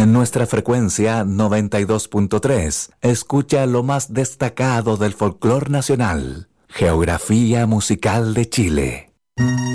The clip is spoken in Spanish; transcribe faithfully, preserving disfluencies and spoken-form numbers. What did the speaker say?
En nuestra frecuencia noventa y dos punto tres, escucha lo más destacado del folclore nacional. Geografía musical de Chile.